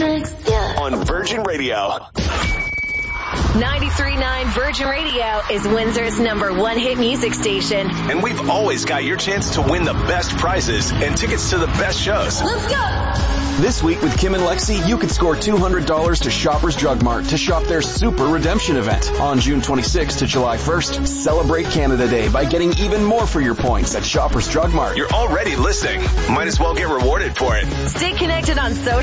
6. Yeah. On Virgin Radio. 93.9 Virgin Radio is Windsor's #1 hit music station. And we've always got your chance to win the best prizes and tickets to the best shows. Let's go! This week with Kim and Lexi, you could score $200 to Shoppers Drug Mart to shop their Super Redemption event. On June 26th to July 1st, celebrate Canada Day by getting even more for your points at Shoppers Drug Mart. You're already listening. Might as well get rewarded for it. Stay connected on social